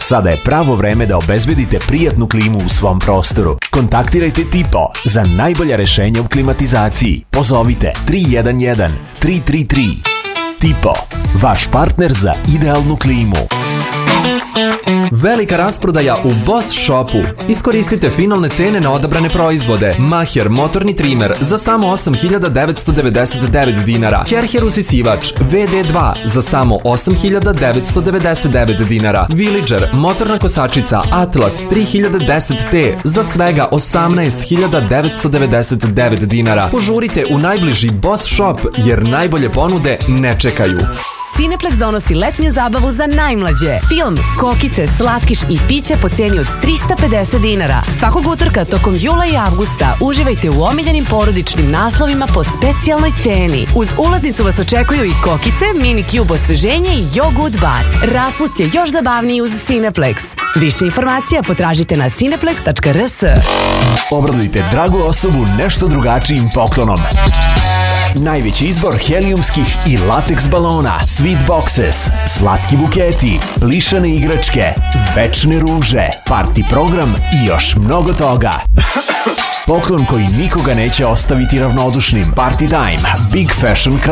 Sada je pravo vreme da obezbedite prijatnu klimu u svom prostoru. Kontaktirajte Tipo za najbolja rešenja u klimatizaciji. Pozovite 311 333. Tipo, vaš partner za idealnu klimu. Velika rasprodaja u Boss Shopu. Iskoristite finalne cene na odabrane proizvode. Maher motorni trimer za samo 8.999 dinara. Kerher usisivač VD2 za samo 8.999 dinara. Villager motorna kosačica Atlas 3010T za svega 18.999 dinara. Požurite u najbliži Boss Shop jer najbolje ponude ne čekaju. Cineplex donosi letnju zabavu za najmlađe. Film, kokice, slatkiš i piće po ceni od 350 dinara. Svakog utorka tokom jula i avgusta uživajte u omiljenim porodičnim naslovima po specijalnoj ceni. Uz ulaznicu vas očekuju i kokice, mini cube osveženje i jogurt bar. Raspust je još zabavniji uz Cineplex. Više informacija potražite na cineplex.rs. Obradujte dragu osobu nešto drugačijim poklonom. Najveći izbor helijumskih i lateks balona, sweet boxes, slatki buketi, plišane igračke, večne ruže, party program i još mnogo toga. Poklon koji nikoga neće ostaviti ravnodušnim. Party time, Big Fashion